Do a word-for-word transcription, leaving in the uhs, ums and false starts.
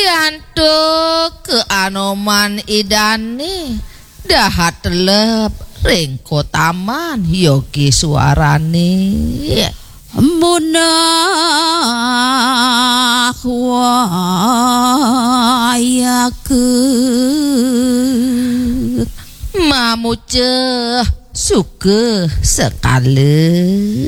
Piantuk ke Anoman idane dahat telep rengko taman yogi suarane munah wayakeun mamuceh suke sekali